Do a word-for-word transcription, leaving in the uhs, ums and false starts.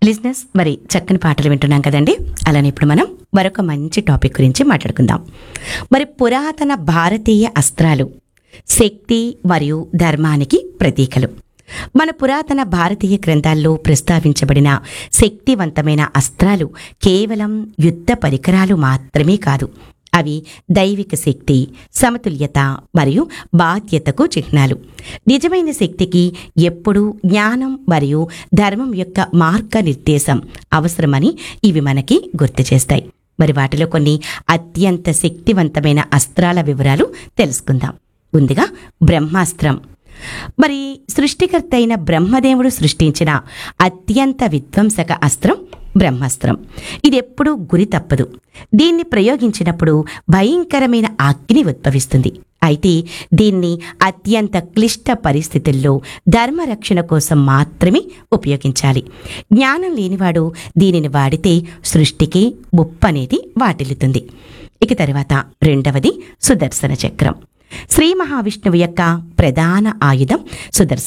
లిజినెస్ మరి చక్కని పాటలు వింటున్నాం కదండి. అలానే ఇప్పుడు మనం మరొక మంచి టాపిక్ గురించి మాట్లాడుకుందాం. మరి పురాతన భారతీయ అస్త్రాలు శక్తి మరియు ధర్మానికి ప్రతీకలు. మన పురాతన భారతీయ గ్రంథాల్లో ప్రస్తావించబడిన శక్తివంతమైన అస్త్రాలు కేవలం యుద్ధ పరికరాలు మాత్రమే కాదు, అవి దైవిక శక్తి, సమతుల్యత మరియు బాధ్యతకు చిహ్నాలు. నిజమైన శక్తికి ఎప్పుడూ జ్ఞానం మరియు ధర్మం యొక్క మార్గనిర్దేశం అవసరమని ఇవి మనకి గుర్తు చేస్తాయి. మరి వాటిలో కొన్ని అత్యంత శక్తివంతమైన అస్త్రాల వివరాలు తెలుసుకుందాం. ముందుగా బ్రహ్మాస్త్రం. మరి సృష్టికర్త అయిన బ్రహ్మదేవుడు సృష్టించిన అత్యంత విధ్వంసక అస్త్రం బ్రహ్మాస్త్రం. ఇది ఎప్పుడూ గురి తప్పదు. దీన్ని ప్రయోగించినప్పుడు భయంకరమైన అగ్ని ఉద్భవిస్తుంది. అయితే దీన్ని అత్యంత క్లిష్ట పరిస్థితుల్లో ధర్మరక్షణ కోసం మాత్రమే ఉపయోగించాలి. జ్ఞానం లేనివాడు దీనిని వాడితే సృష్టికి ముప్పనేది వాటిల్లుతుంది. ఇక తర్వాత రెండవది సుదర్శన చక్రం. శ్రీ మహావిష్ణువు యొక్క ప్రధాన ఆయుధం సుదర్శన